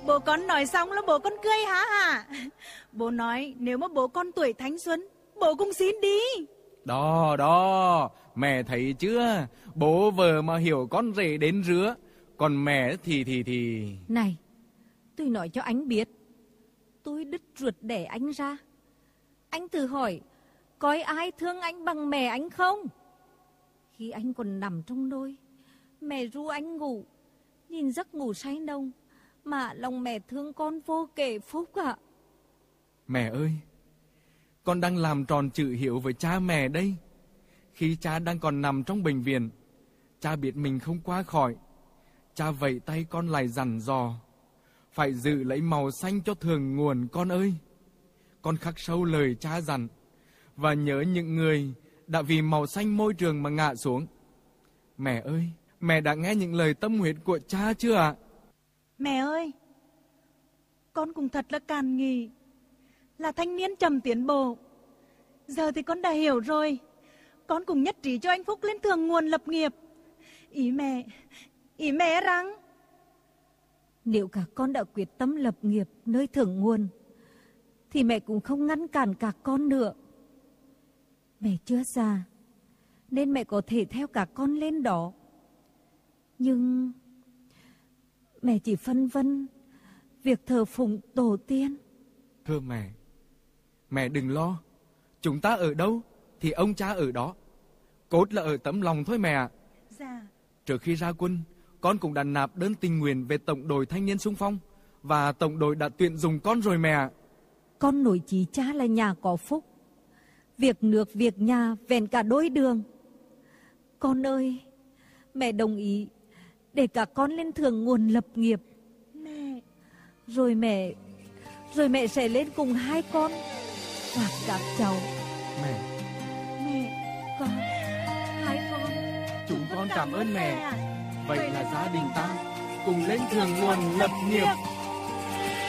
Bố con nói xong là bố con cười hả hả? Bố nói nếu mà bố con tuổi thanh xuân, bố cũng xin đi. Đó, đó, mẹ thấy chưa? Bố vợ mà hiểu con rể đến rứa, còn mẹ thì... Này, tôi nói cho anh biết, tôi đứt ruột đẻ anh ra. Anh thử hỏi, coi ai thương anh bằng mẹ anh không? Khi anh còn nằm trong nôi, mẹ ru anh ngủ, nhìn giấc ngủ say nồng, mà lòng mẹ thương con vô kể phúc ạ. Mẹ ơi, con đang làm tròn chữ hiếu với cha mẹ đây. Khi cha đang còn nằm trong bệnh viện, cha biết mình không qua khỏi. Cha vẫy tay con lại dặn dò, phải giữ lấy màu xanh cho thượng nguồn con ơi. Con khắc sâu lời cha dặn, và nhớ những người đã vì màu xanh môi trường mà ngã xuống. Mẹ ơi, mẹ đã nghe những lời tâm huyết của cha chưa ạ? Mẹ ơi, con cũng thật là càn nghị, là thanh niên chậm tiến bộ. Giờ thì con đã hiểu rồi, con cũng nhất trí cho anh Phúc lên thượng nguồn lập nghiệp. Ý mẹ rằng nếu cả con đã quyết tâm lập nghiệp nơi thượng nguồn, thì mẹ cũng không ngăn cản cả con nữa. Mẹ chưa già, nên mẹ có thể theo cả con lên đó. Nhưng mẹ chỉ phân vân việc thờ phụng tổ tiên. Thưa mẹ đừng lo. Chúng ta ở đâu thì ông cha ở đó. Cốt là ở tấm lòng thôi mẹ ạ. Dạ. Trước khi ra quân, con cũng đã nạp đơn tình nguyện về tổng đội thanh niên xung phong, và tổng đội đã tuyển dụng con rồi mẹ ạ. Con nổi chí cha là nhà có phúc, việc nước việc nhà vẹn cả đôi đường. Con ơi, mẹ đồng ý để cả con lên thượng nguồn lập nghiệp. Mẹ. Rồi mẹ sẽ lên cùng hai con và các cháu. Mẹ, Con, hai con. chúng con cảm ơn mẹ. Vậy là gia đình ta cùng lên thượng nguồn lập nghiệp.